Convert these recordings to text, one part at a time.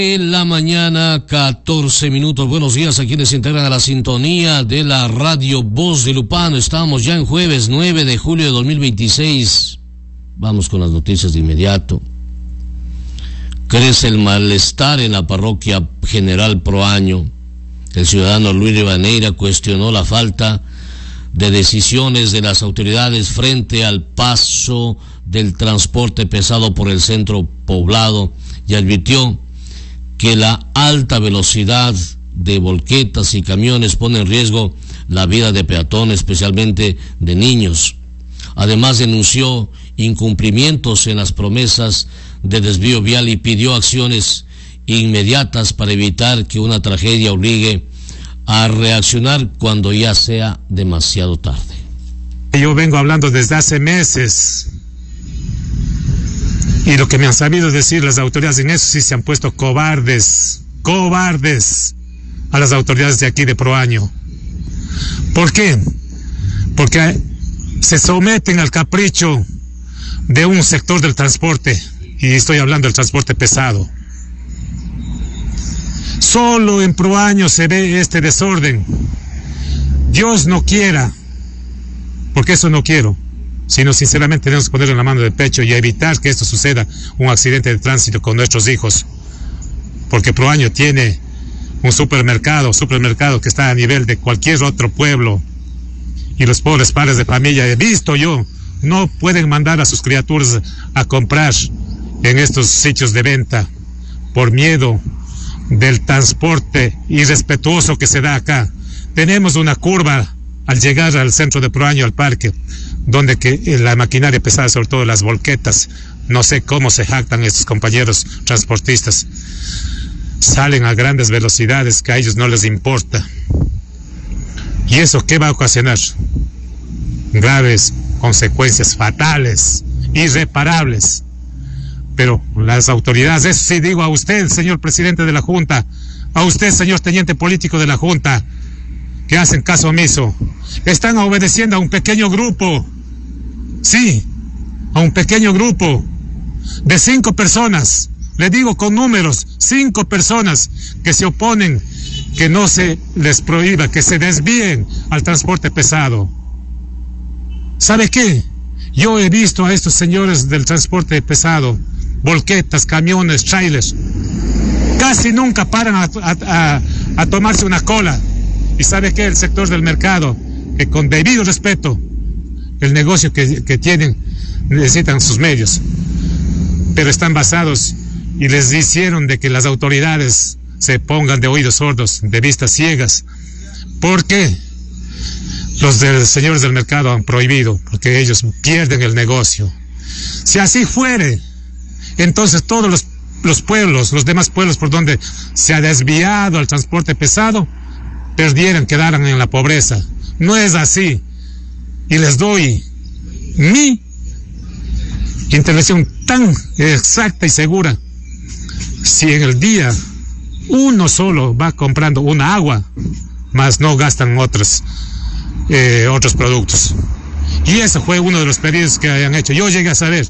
En la mañana, 14 minutos. Buenos días a quienes se integran a la sintonía de la radio Voz de Lupano. Estamos ya en jueves 9 de julio de 2026. Vamos con las noticias de inmediato. Crece el malestar en la parroquia General Proaño. El ciudadano Luis Rivadeneira cuestionó la falta de decisiones de las autoridades frente al paso del transporte pesado por el centro poblado y advirtió que la alta velocidad de volquetas y camiones pone en riesgo la vida de peatones, especialmente de niños. Además denunció incumplimientos en las promesas de desvío vial y pidió acciones inmediatas para evitar que una tragedia obligue a reaccionar cuando ya sea demasiado tarde. Yo vengo hablando desde hace meses y lo que me han sabido decir las autoridades en eso sí se han puesto cobardes a las autoridades de aquí de Proaño. ¿Por qué? Porque se someten al capricho de un sector del transporte, y estoy hablando del transporte pesado. Solo en Proaño se ve este desorden. Dios no quiera, porque eso no quiero, sino sinceramente tenemos que ponerle la mano de pecho y evitar que esto suceda, un accidente de tránsito con nuestros hijos, porque Proaño tiene un supermercado que está a nivel de cualquier otro pueblo, y los pobres padres de familia, he visto yo, no pueden mandar a sus criaturas a comprar en estos sitios de venta por miedo del transporte irrespetuoso que se da acá. Tenemos una curva al llegar al centro de Proaño, al parque, donde que la maquinaria pesada, sobre todo las volquetas, no sé cómo se jactan estos compañeros transportistas, salen a grandes velocidades que a ellos no les importa. ¿Y eso qué va a ocasionar? Graves consecuencias fatales, irreparables. Pero las autoridades, eso sí digo a usted, señor presidente de la Junta, a usted, señor teniente político de la Junta, que hacen caso omiso, están obedeciendo a un pequeño grupo, sí, a un pequeño grupo de 5 personas, le digo con números, 5 personas que se oponen, que no se les prohíba, que se desvíen al transporte pesado. ¿Sabe qué? Yo he visto a estos señores del transporte pesado, volquetas, camiones, trailers, casi nunca paran a tomarse una cola. Y sabe que el sector del mercado, que con debido respeto, el negocio que tienen, necesitan sus medios, pero están basados y les hicieron de que las autoridades se pongan de oídos sordos, de vistas ciegas. ¿Por qué? Los señores del mercado han prohibido, porque ellos pierden el negocio. Si así fuere, entonces todos los pueblos, los demás pueblos por donde se ha desviado el transporte pesado, quedaran en la pobreza. No es así. Y les doy mi intervención tan exacta y segura. Si en el día uno solo va comprando una agua, más no gastan otros productos. Y eso fue uno de los pedidos que hayan hecho. Yo llegué a saber.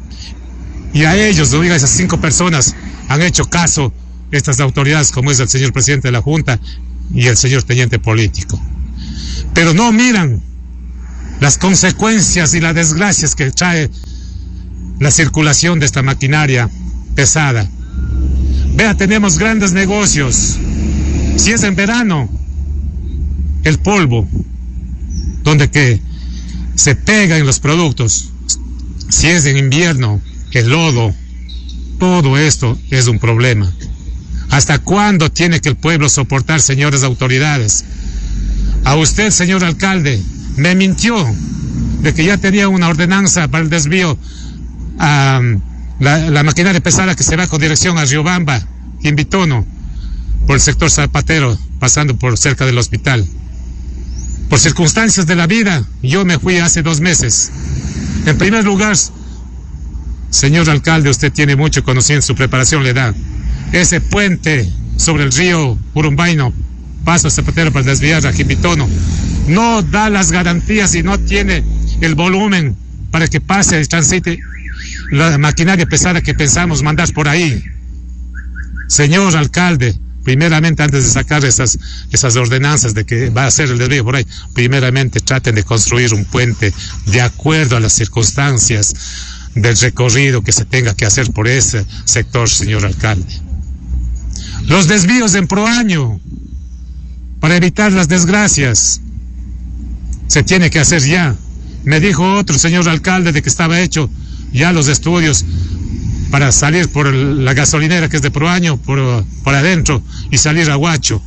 Y a ellos, a esas 5 personas, han hecho caso estas autoridades, como es el señor presidente de la Junta y el señor teniente político. Pero no miran las consecuencias y las desgracias que trae la circulación de esta maquinaria pesada. Vea, tenemos grandes negocios. Si es en verano, el polvo, donde que se pega en los productos. Si es en invierno, el lodo. Todo esto es un problema. ¿Hasta cuándo tiene que el pueblo soportar, señores autoridades? A usted, señor alcalde, me mintió de que ya tenía una ordenanza para el desvío a la maquinaria pesada que se va con dirección a Riobamba, Quimbitono, por el sector Zapatero, pasando por cerca del hospital. Por circunstancias de la vida, yo me fui hace 2 meses. En primer lugar, señor alcalde, usted tiene mucho conocimiento, su preparación le da. Ese puente sobre el río Urumbaino, paso Zapatero para desviar a Quimbitono, no da las garantías y no tiene el volumen para que pase y transite la maquinaria pesada que pensamos mandar por ahí. Señor alcalde, primeramente, antes de sacar esas ordenanzas de que va a ser el desvío por ahí, primeramente traten de construir un puente de acuerdo a las circunstancias del recorrido que se tenga que hacer por ese sector, señor alcalde. Los desvíos en Proaño, para evitar las desgracias, se tiene que hacer ya. Me dijo otro señor alcalde de que estaba hecho ya los estudios para salir por la gasolinera que es de Proaño, por adentro, y salir a Huacho.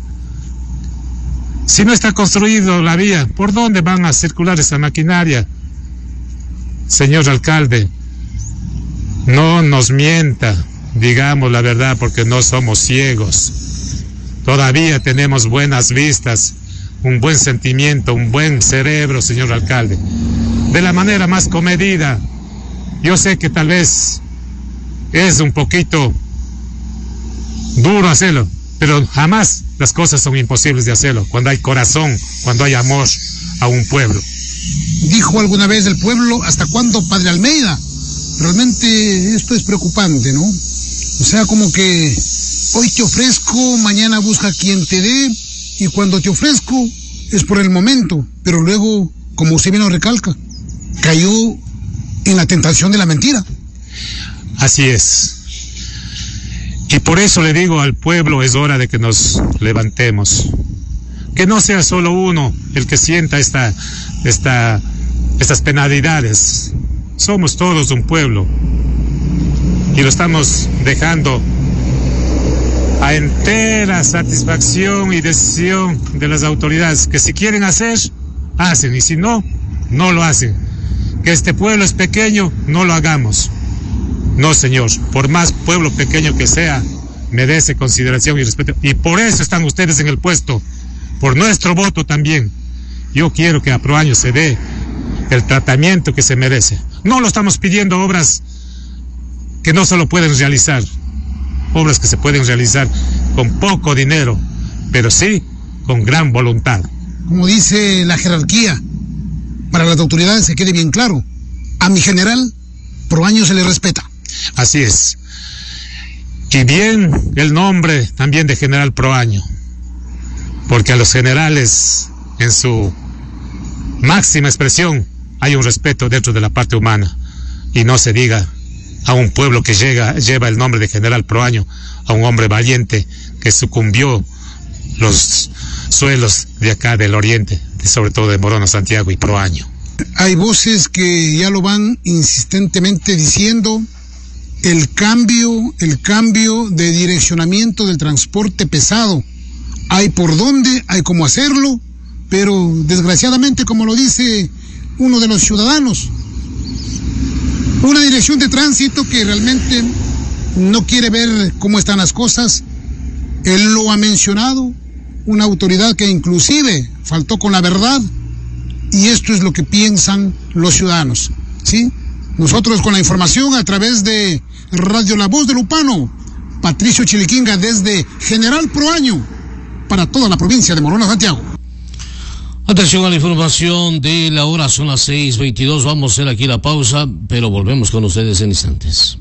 Si no está construido la vía, ¿por dónde van a circular esa maquinaria? Señor alcalde, no nos mienta, digamos la verdad, porque no somos ciegos. Todavía tenemos buenas vistas, un buen sentimiento, un buen cerebro, señor alcalde. De la manera más comedida. Yo sé que tal vez es un poquito duro hacerlo, pero jamás las cosas son imposibles de hacerlo. Cuando hay corazón, cuando hay amor a un pueblo. Dijo alguna vez el pueblo, ¿hasta cuándo, padre Almeida? Realmente esto es preocupante, ¿no? O sea, como que hoy te ofrezco, mañana busca quien te dé, y cuando te ofrezco es por el momento, pero luego, como usted bien lo recalca, cayó en la tentación de la mentira. Así es. Y por eso le digo al pueblo, es hora de que nos levantemos. Que no sea solo uno el que sienta estas penalidades. Somos todos un pueblo. Y lo estamos dejando a entera satisfacción y decisión de las autoridades. Que si quieren hacer, hacen. Y si no, no lo hacen. Que este pueblo es pequeño, no lo hagamos. No, señor, por más pueblo pequeño que sea, merece consideración y respeto. Y por eso están ustedes en el puesto, por nuestro voto también. Yo quiero que a Proaño se dé el tratamiento que se merece. No lo estamos pidiendo obras que no solo pueden realizar, obras que se pueden realizar con poco dinero, pero sí con gran voluntad. Como dice la jerarquía, para las autoridades se quede bien claro, a mi general Proaño se le respeta. Así es. Y bien el nombre también de general Proaño, porque a los generales en su máxima expresión hay un respeto dentro de la parte humana, y no se diga a un pueblo que lleva el nombre de general Proaño, a un hombre valiente que sucumbió los suelos de acá del oriente, sobre todo de Morona, Santiago y Proaño. Hay voces que ya lo van insistentemente diciendo, el cambio de direccionamiento del transporte pesado. Hay por dónde, hay cómo hacerlo, pero desgraciadamente, como lo dice uno de los ciudadanos, una dirección de tránsito que realmente no quiere ver cómo están las cosas. Él lo ha mencionado, una autoridad que inclusive faltó con la verdad, y esto es lo que piensan los ciudadanos, ¿sí? Nosotros con la información a través de Radio La Voz de Lupano, Patricio Chiliquinga desde General Proaño, para toda la provincia de Morona, Santiago. Atención a la información de la hora, son las 6:22, vamos a hacer aquí la pausa, pero volvemos con ustedes en instantes.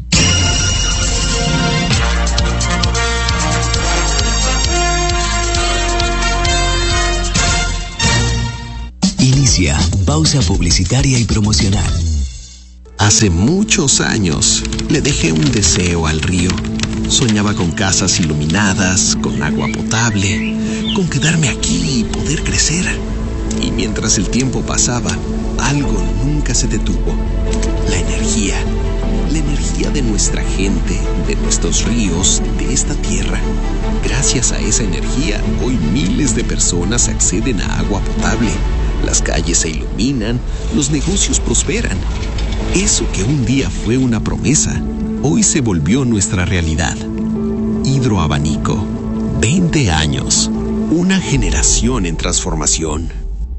Inicia pausa publicitaria y promocional. Hace muchos años le dejé un deseo al río. Soñaba con casas iluminadas, con agua potable, con quedarme aquí y poder crecer. Y mientras el tiempo pasaba, algo nunca se detuvo. La energía de nuestra gente, de nuestros ríos, de esta tierra. Gracias a esa energía, hoy miles de personas acceden a agua potable. Las calles se iluminan, los negocios prosperan. Eso que un día fue una promesa, hoy se volvió nuestra realidad. Hidroabanico, 20 años, una generación en transformación.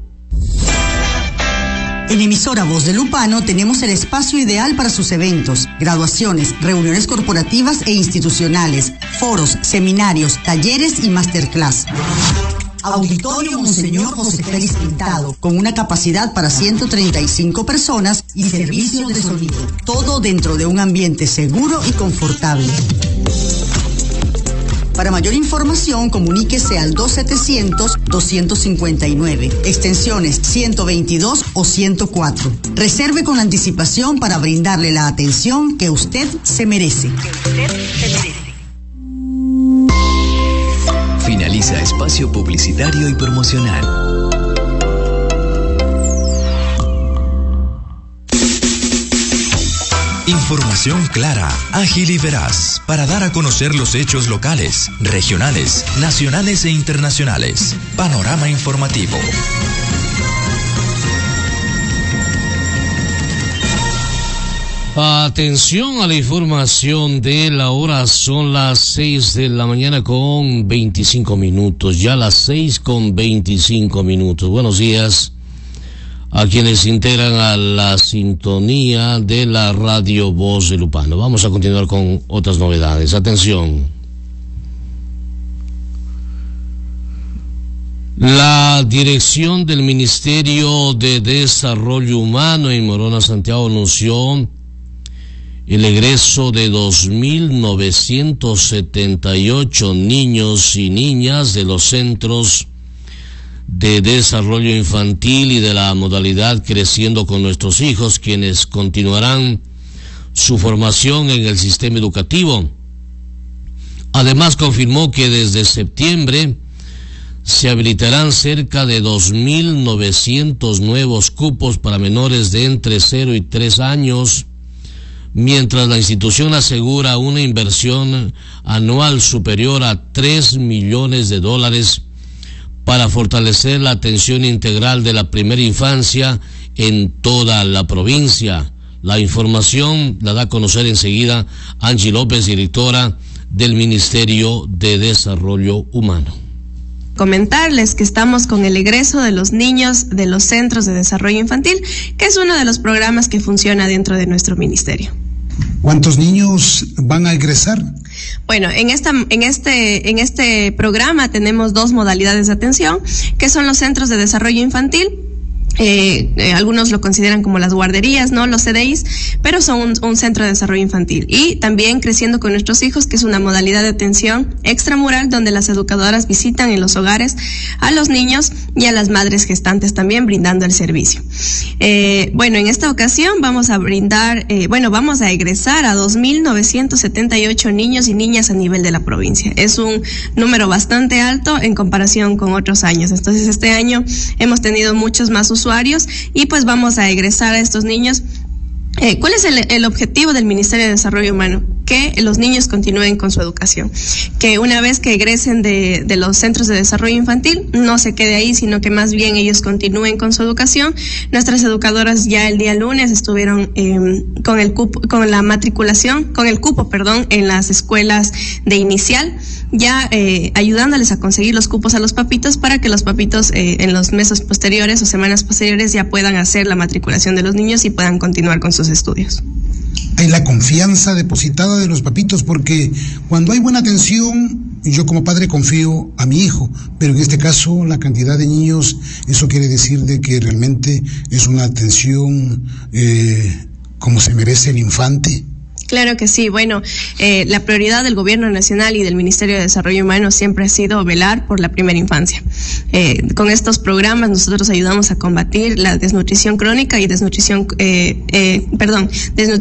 En emisora Voz de Lupano tenemos el espacio ideal para sus eventos, graduaciones, reuniones corporativas e institucionales, foros, seminarios, talleres y masterclass. Auditorio Monseñor José Félix Pintado, con una capacidad para 135 personas y servicio de sonido. Todo dentro de un ambiente seguro y confortable. Para mayor información, comuníquese al 2700-259, extensiones 122 o 104. Reserve con anticipación para brindarle la atención que usted se merece. Finaliza espacio publicitario y promocional. Información clara, ágil y veraz para dar a conocer los hechos locales, regionales, nacionales e internacionales. Panorama informativo. Atención a la información de la hora, son las 6 de la mañana con 25 minutos, ya las 6 con 25 minutos. Buenos días a quienes se integran a la sintonía de la Radio Voz de Lupano. Vamos a continuar con otras novedades. Atención. La dirección del Ministerio de Desarrollo Humano en Morona, Santiago, anunció el egreso de 2.978 niños y niñas de los centros de desarrollo infantil y de la modalidad Creciendo con Nuestros Hijos, quienes continuarán su formación en el sistema educativo. Además, confirmó que desde septiembre se habilitarán cerca de 2.900 nuevos cupos para menores de entre 0 y 3 años, mientras la institución asegura una inversión anual superior a $3 millones para fortalecer la atención integral de la primera infancia en toda la provincia. La información la da a conocer enseguida Angie López, directora del Ministerio de Desarrollo Humano. Comentarles que estamos con el egreso de los niños de los centros de desarrollo infantil, que es uno de los programas que funciona dentro de nuestro ministerio. ¿Cuántos niños van a egresar? Bueno, en este programa tenemos 2 modalidades de atención, que son los centros de desarrollo infantil. Algunos lo consideran como las guarderías, ¿no? Los CDIs, pero son un centro de desarrollo infantil. Y también Creciendo con Nuestros Hijos, que es una modalidad de atención extramural donde las educadoras visitan en los hogares a los niños y a las madres gestantes también brindando el servicio. Bueno, en esta ocasión vamos a egresar a 2.978 niños y niñas a nivel de la provincia. Es un número bastante alto en comparación con otros años. Entonces, este año hemos tenido muchos más usuarios y pues vamos a egresar a estos niños. ¿Cuál es el objetivo del Ministerio de Desarrollo Humano? Que los niños continúen con su educación, que una vez que egresen de los centros de desarrollo infantil no se quede ahí, sino que más bien ellos continúen con su educación. Nuestras educadoras ya el día lunes estuvieron con el cupo en las escuelas de inicial, ya ayudándoles a conseguir los cupos a los papitos para que los papitos en los meses posteriores o semanas posteriores ya puedan hacer la matriculación de los niños y puedan continuar con sus estudios. Hay la confianza depositada de los papitos, porque cuando hay buena atención, yo como padre confío a mi hijo, pero en este caso la cantidad de niños, eso quiere decir de que realmente es una atención como se merece el infante. Claro que sí. Bueno, la prioridad del Gobierno Nacional y del Ministerio de Desarrollo Humano siempre ha sido velar por la primera infancia. Con estos programas nosotros ayudamos a combatir la desnutrición crónica y desnutrición